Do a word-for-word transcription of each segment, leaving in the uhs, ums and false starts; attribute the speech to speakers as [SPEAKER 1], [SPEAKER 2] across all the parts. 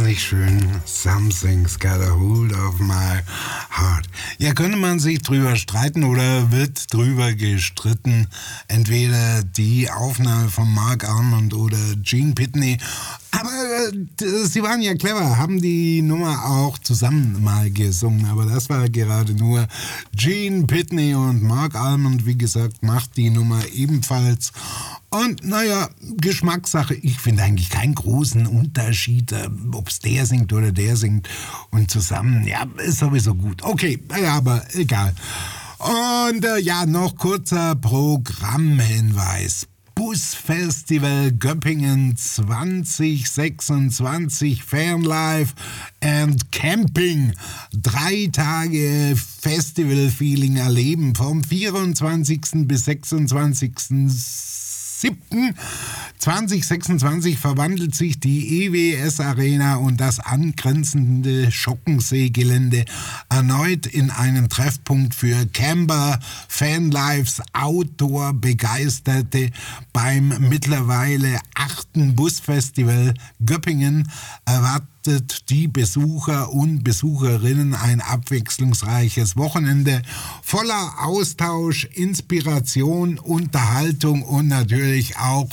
[SPEAKER 1] nicht schön? Something's got a hold of my heart. Ja, könnte man sich drüber streiten oder wird drüber gestritten? Entweder die Aufnahme von Mark Almond oder Gene Pitney. Aber äh, sie waren ja clever, haben die Nummer auch zusammen mal gesungen. Aber das war gerade nur Gene Pitney und Mark Almond, wie gesagt, macht die Nummer ebenfalls. Und naja, Geschmackssache, ich finde eigentlich keinen großen Unterschied, äh, ob es der singt oder der singt. Und zusammen, ja, ist sowieso gut. Okay, ja, aber egal. Und äh, ja, noch kurzer Programmhinweis. Busfestival Göppingen zwanzig sechsundzwanzig, Fanlife and Camping. Drei Tage Festival-Feeling erleben vom vierundzwanzigsten bis sechsundzwanzigsten siebten zwanzig sechsundzwanzig verwandelt sich die E W S Arena und das angrenzende Schockensee-Gelände erneut in einen Treffpunkt für Camper, Fanlives, Outdoor-Begeisterte. Beim mittlerweile achten Busfestival Göppingen erwartet die Besucher und Besucherinnen ein abwechslungsreiches Wochenende voller Austausch, Inspiration, Unterhaltung und natürlich auch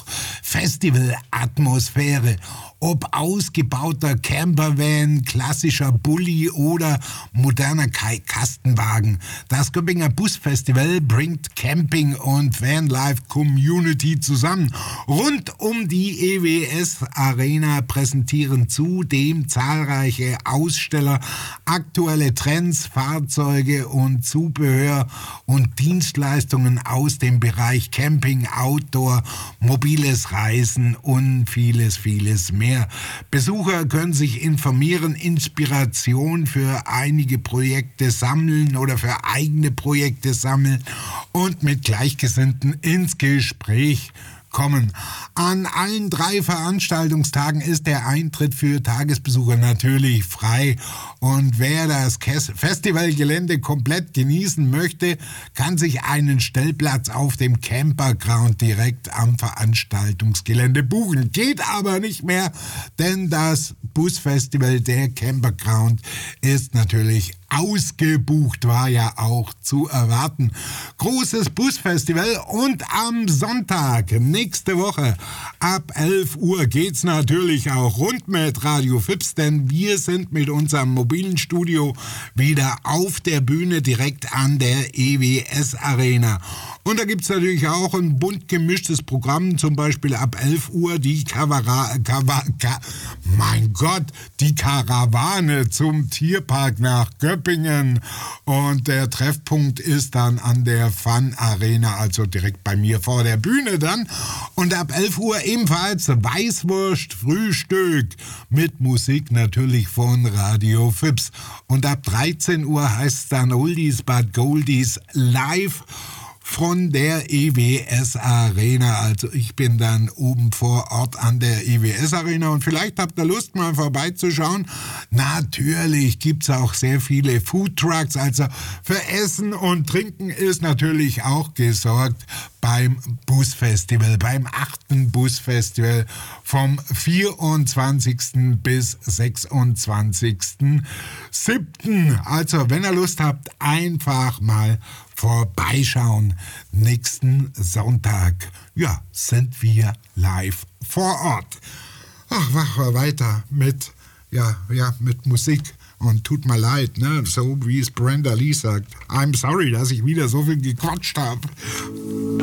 [SPEAKER 1] Festivalatmosphäre. Ob ausgebauter Campervan, klassischer Bulli oder moderner Kastenwagen. Das Göppinger Busfestival bringt Camping und Vanlife Community zusammen. Rund um die E W S Arena präsentieren zudem zahlreiche Aussteller aktuelle Trends, Fahrzeuge und Zubehör und Dienstleistungen aus dem Bereich Camping, Outdoor, mobiles Reisen und vieles, vieles mehr. Besucher können sich informieren, Inspiration für einige Projekte sammeln oder für eigene Projekte sammeln und mit Gleichgesinnten ins Gespräch kommen. An allen drei Veranstaltungstagen ist der Eintritt für Tagesbesucher natürlich frei und wer das Festivalgelände komplett genießen möchte, kann sich einen Stellplatz auf dem Camperground direkt am Veranstaltungsgelände buchen. Geht aber nicht mehr, denn das Busfestival, der Camperground, ist natürlich ausgebucht, war ja auch zu erwarten. Großes Busfestival und am Sonntag, nächste Woche, ab elf Uhr geht's natürlich auch rund mit Radio Fips, denn wir sind mit unserem mobilen Studio wieder auf der Bühne direkt an der E W S Arena. Und da gibt's natürlich auch ein bunt gemischtes Programm, zum Beispiel ab elf Uhr die Kavara, Kava, Ka, mein Gott, die Karawane zum Tierpark nach Göppingen. Und der Treffpunkt ist dann an der Fun Arena, also direkt bei mir vor der Bühne dann. Und ab elf Uhr ebenfalls Weißwurst, Frühstück mit Musik natürlich von Radio Fips. Und ab dreizehn Uhr heißt es dann Oldies but Goldies live von der E W S Arena. Also ich bin dann oben vor Ort an der E W S Arena und vielleicht habt ihr Lust, mal vorbeizuschauen. Natürlich gibt's auch sehr viele Foodtrucks, also für Essen und Trinken ist natürlich auch gesorgt beim Busfestival, beim achten Busfestival vom vierundzwanzigsten bis sechsundzwanzigsten siebten Also wenn ihr Lust habt, einfach mal vorbeischauen. Nächsten Sonntag, ja, sind wir live vor Ort. Ach, machen wir weiter mit, ja, ja, mit Musik. Und tut mir leid, ne? So wie es Brenda Lee sagt. I'm sorry, dass ich wieder so viel gequatscht habe.